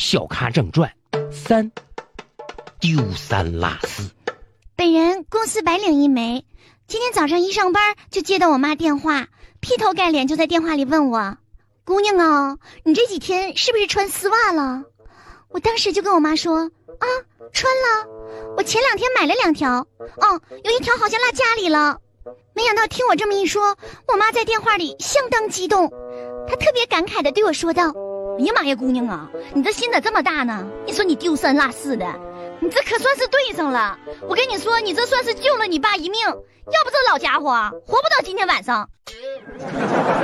小咖正传3，丢三落四。 本人公司白领一枚，今天早上一上班就接到我妈电话，劈头盖脸就在电话里问我：姑娘啊，你这几天是不是穿丝袜了？我当时就跟我妈说：啊，穿了，我前2天买了2条，有一条好像落家里了。没想到听我这么一说，我妈在电话里相当激动，她特别感慨地对我说道：哎呀妈呀，姑娘啊，你这心咋这么大呢？你说你丢三落四的，你这可算是对上了。我跟你说，你这算是救了你爸一命，要不这老家伙活不到今天晚上。